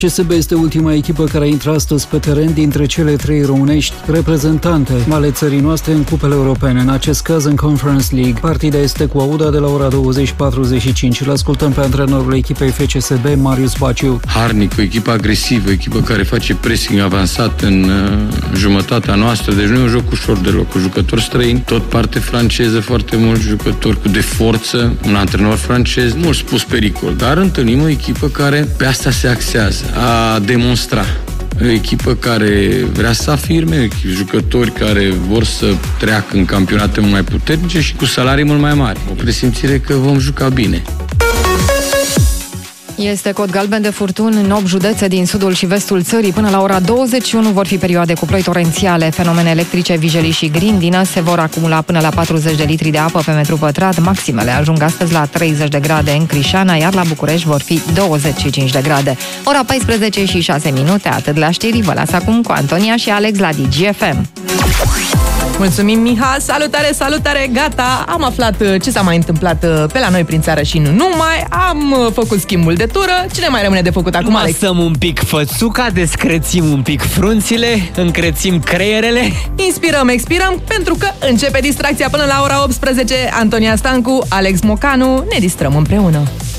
CSB este ultima echipă care intră astăzi pe teren dintre cele 3 românești reprezentante ale țării noastre în cupele europene, în acest caz în Conference League. Partida este cu Auda de la ora 20:45. Îl ascultăm pe antrenorul echipei FCSB, Marius Baciu. Harnic, o echipă agresivă, o echipă care face pressing avansat în jumătatea noastră, deci nu e un joc ușor deloc, cu jucători străini, tot parte franceză, foarte mulți jucători de forță, un antrenor francez, mult spus pericol, dar întâlnim o echipă care pe asta se axează, a demonstra. O echipă care vrea să afirme, jucători care vor să treacă în campionate mult mai puternice și cu salarii mult mai mari. O presimțire că vom juca bine. Este cod galben de furtuni în 8 județe din sudul și vestul țării. Până la ora 21 vor fi perioade cu ploi torențiale. Fenomene electrice, vijelii și grindină se vor acumula până la 40 de litri de apă pe metru pătrat. Maximele ajung astăzi la 30 de grade în Crișana, iar la București vor fi 25 de grade. Ora 14 și 6 minute, atât la știri. Vă las acum cu Antonia și Alex la DGFM. Mulțumim, Miha! Salutare, salutare! Gata! Am aflat ce s-a mai întâmplat pe la noi prin țară și nu numai. Am făcut schimbul de tură. Ce ne mai rămâne de făcut acum, Alex? Masăm un pic fățuca, descrețim un pic frunțile, încrețim creierele. Inspirăm, expirăm, pentru că începe distracția până la ora 18. Antonia Stancu, Alex Mocanu, ne distrăm împreună.